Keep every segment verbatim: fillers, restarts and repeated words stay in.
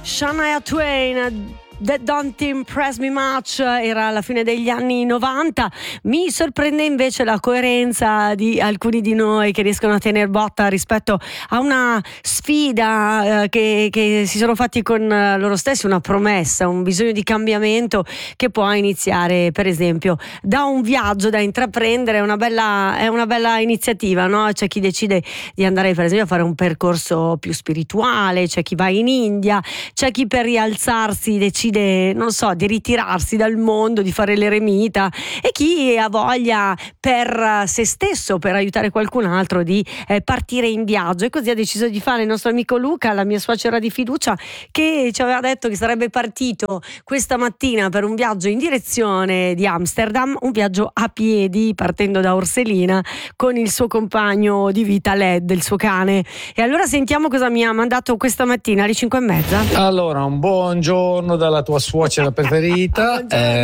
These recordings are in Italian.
Shania Twain, That Don't Impress Me Much, era alla fine degli anni novanta. Mi sorprende invece la coerenza di alcuni di noi che riescono a tenere botta rispetto a una sfida eh, che, che si sono fatti con loro stessi, una promessa, un bisogno di cambiamento che può iniziare per esempio da un viaggio da intraprendere. È una bella, è una bella iniziativa, no? C'è chi decide di andare per esempio a fare un percorso più spirituale, c'è chi va in India, c'è chi per rialzarsi decide, non so, di ritirarsi dal mondo, di fare l'eremita, e chi ha voglia per se stesso, per aiutare qualcun altro, di eh, partire in viaggio. E così ha deciso di fare il nostro amico Luca, la mia suocera di fiducia, che ci aveva detto che sarebbe partito questa mattina per un viaggio in direzione di Amsterdam, un viaggio a piedi partendo da Orselina con il suo compagno di vita Led, il suo cane. E allora sentiamo cosa mi ha mandato questa mattina alle cinque e mezza. Allora, un buongiorno dalla tua suocera preferita.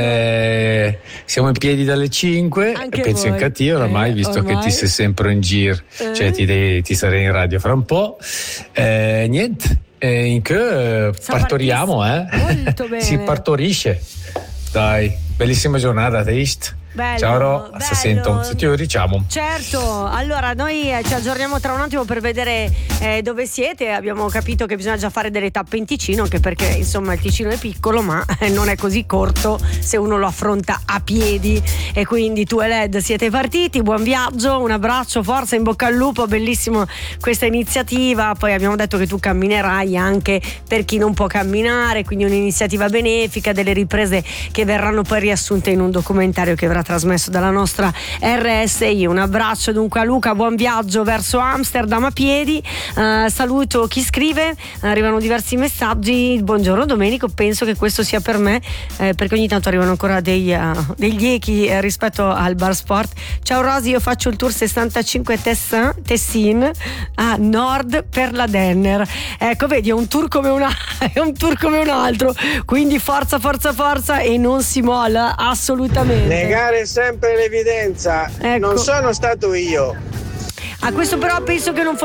eh, siamo in piedi dalle cinque. Anche penso voi. in cattivo ormai, eh, visto ormai. che ti sei sempre in giro, eh. cioè ti, de- ti sarei in radio fra un po'. Eh, niente, eh, in che eh, partoriamo, eh? Molto bene. Si partorisce. Dai, bellissima giornata, Teist. Bello, Ciao Ro, bello. se sento, se ti diciamo. Certo, allora noi eh, ci aggiorniamo tra un attimo per vedere eh, dove siete. Abbiamo capito che bisogna già fare delle tappe in Ticino, anche perché insomma il Ticino è piccolo ma eh, non è così corto se uno lo affronta a piedi. E quindi tu e Led siete partiti, buon viaggio, un abbraccio, forza, in bocca al lupo, bellissimo questa iniziativa. Poi abbiamo detto che tu camminerai anche per chi non può camminare, quindi un'iniziativa benefica, delle riprese che verranno poi riassunte in un documentario che verrà trasmesso dalla nostra R S I. Un abbraccio dunque a Luca, buon viaggio verso Amsterdam a piedi. Uh, saluto chi scrive, arrivano diversi messaggi. Buongiorno Domenico, penso che questo sia per me, eh, perché ogni tanto arrivano ancora dei, uh, degli echi eh, rispetto al bar sport. Ciao Rosy, io faccio il tour sessantacinque Tessin, Tessin a nord per la Denner. Ecco, vedi, è un tour come una è un tour come un altro, quindi forza forza forza e non si molla assolutamente. Negare sempre l'evidenza. Ecco. Non sono stato io. A questo però penso che non